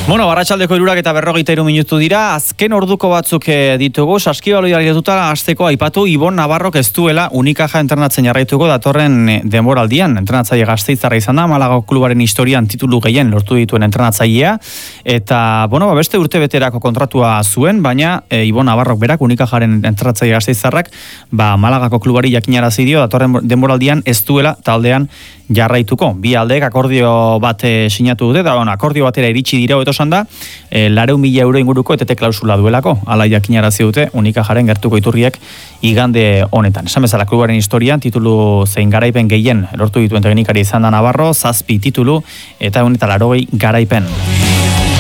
Bueno, Arratsaldeko 3:43 minutu dira, azken orduko batzuk ditugu, Saskibaloiari lotuta hasteko aipatu Ibon Navarrok ez duela Unicaja entrenatzen jarraituko datorren denboraldian. Entrenatzaile Gasteiztarra izan da, Malaga klubaren historian titulu gehien lortu dituen entrenatzailea, eta beste urtebeterako kontratua zuen, baina Ibon Navarrok berak Unicajaren entrenatzaile Gasteiztarrak Malagako klubari jakinarazi dio datorren denboraldian ez duela taldean jarraituko. Bi aldeek akordio bat sinatu dute, da akordio batera iritsi dira hobeto esan da, 400.000 euro inguruko etete klausula duelako, hala jakinarazi dute Unicajaren gertuko iturriek igande honetan. Esan bezala klubaren historian titulu zein garaipen gehien lortu dituen teknikari izan da Navarro, 7 titulu eta 180 garaipen.